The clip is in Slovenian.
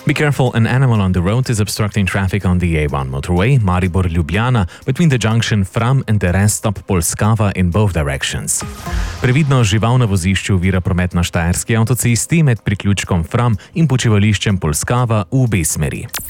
Be careful, an animal on the road is obstructing traffic on the A1 motorway, Maribor-Ljubljana, between the junction Fram and the rest stop Polskava in both directions. Previdno žival na vozišču ovira promet na štajerski avtocesti med priključkom Fram in počivališčem Polskava v obe smeri.